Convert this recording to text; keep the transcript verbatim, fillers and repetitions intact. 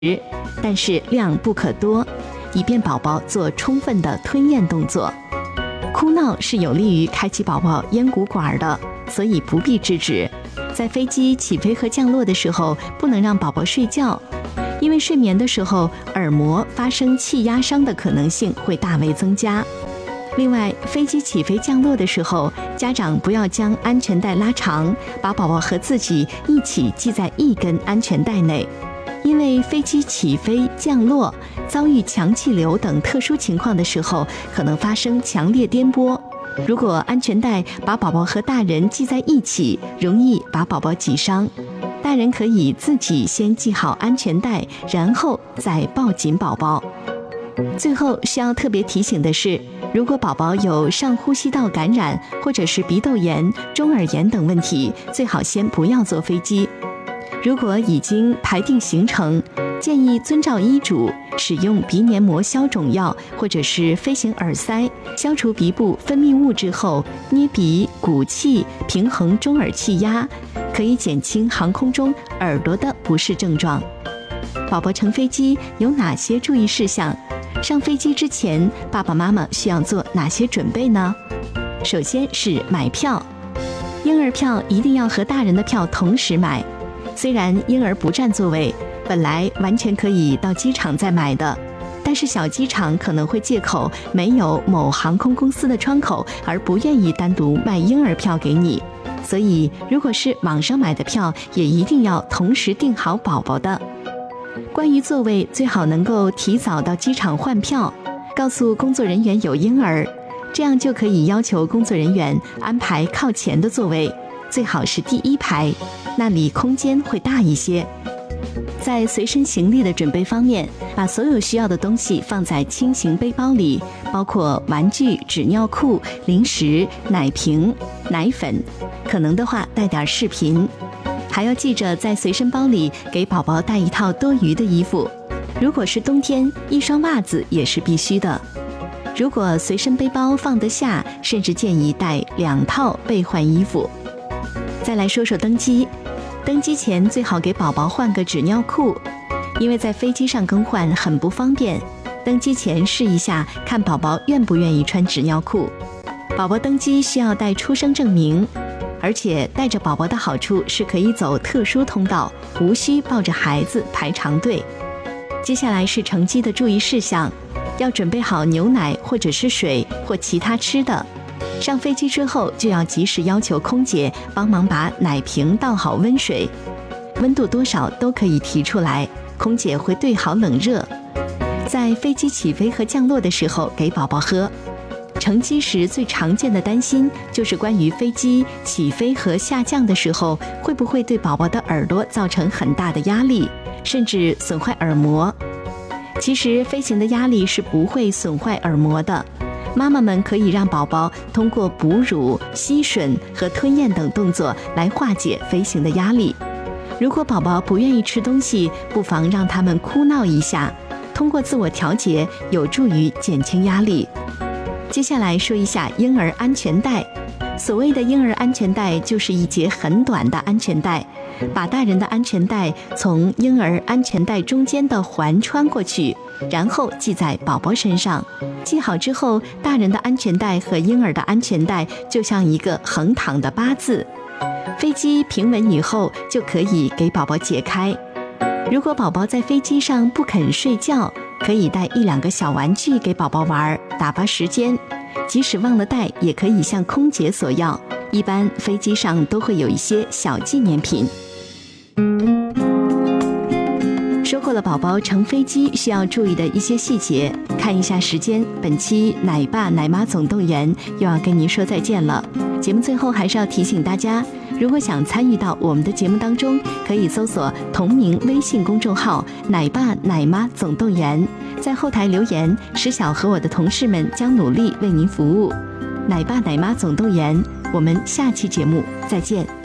但是量不可多，以便宝宝做充分的吞咽动作。哭闹是有利于开启宝宝咽鼓管的，所以不必制止。在飞机起飞和降落的时候，不能让宝宝睡觉，因为睡眠的时候耳膜发生气压伤的可能性会大为增加。另外，飞机起飞降落的时候，家长不要将安全带拉长，把宝宝和自己一起系在一根安全带内。因为飞机起飞、降落、遭遇强气流等特殊情况的时候，可能发生强烈颠簸。如果安全带把宝宝和大人系在一起，容易把宝宝挤伤。大人可以自己先系好安全带，然后再抱紧宝宝。最后需要特别提醒的是，如果宝宝有上呼吸道感染，或者是鼻窦炎、中耳炎等问题，最好先不要坐飞机。如果已经排定行程，建议遵照医嘱使用鼻黏膜消肿药或者是飞行耳塞，消除鼻部分泌物之后，捏鼻、鼓气，平衡中耳气压，可以减轻航空中耳朵的不适症状。宝宝乘飞机有哪些注意事项？上飞机之前，爸爸妈妈需要做哪些准备呢？首先是买票，婴儿票一定要和大人的票同时买。虽然婴儿不占座位，本来完全可以到机场再买的，但是小机场可能会借口没有某航空公司的窗口而不愿意单独卖婴儿票给你，所以如果是网上买的票，也一定要同时订好宝宝的。关于座位，最好能够提早到机场换票，告诉工作人员有婴儿，这样就可以要求工作人员安排靠前的座位，最好是第一排，那里空间会大一些。在随身行李的准备方面，把所有需要的东西放在轻型背包里，包括玩具、纸尿裤、零食、奶瓶、奶粉，可能的话带点视频。还要记着在随身包里给宝宝带一套多余的衣服，如果是冬天，一双袜子也是必须的。如果随身背包放得下，甚至建议带两套备换衣服。再来说说登机，登机前最好给宝宝换个纸尿裤，因为在飞机上更换很不方便。登机前试一下，看宝宝愿不愿意穿纸尿裤。宝宝登机需要带出生证明，而且带着宝宝的好处是可以走特殊通道，无需抱着孩子排长队。接下来是乘机的注意事项，要准备好牛奶或者是水或其他吃的。上飞机之后就要及时要求空姐帮忙把奶瓶倒好温水，温度多少都可以提出来，空姐会对好冷热。在飞机起飞和降落的时候给宝宝喝。乘机时最常见的担心就是关于飞机起飞和下降的时候会不会对宝宝的耳朵造成很大的压力，甚至损坏耳膜。其实飞行的压力是不会损坏耳膜的，妈妈们可以让宝宝通过哺乳、吸吮和吞咽等动作来化解飞行的压力。如果宝宝不愿意吃东西，不妨让他们哭闹一下，通过自我调节有助于减轻压力。接下来说一下婴儿安全带。所谓的婴儿安全带就是一节很短的安全带，把大人的安全带从婴儿安全带中间的环穿过去，然后系在宝宝身上。系好之后，大人的安全带和婴儿的安全带就像一个横躺的八字。飞机平稳以后，就可以给宝宝解开。如果宝宝在飞机上不肯睡觉，可以带一两个小玩具给宝宝玩，打发时间。即使忘了带，也可以向空姐索要，一般飞机上都会有一些小纪念品。说过了宝宝乘飞机需要注意的一些细节，看一下时间，本期奶爸奶妈总动员又要跟您说再见了。节目最后还是要提醒大家，如果想参与到我们的节目当中，可以搜索同名微信公众号奶爸奶妈总动员，在后台留言，石晓和我的同事们将努力为您服务。奶爸奶妈总动员，我们下期节目再见。